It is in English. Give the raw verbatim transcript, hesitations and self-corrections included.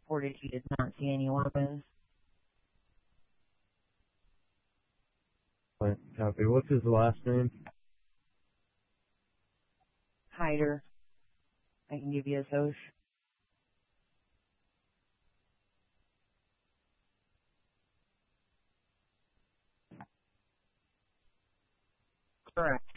reported he did not see any weapons. Right, copy. What's his last name? Hyder. I can give you his oath. Correct.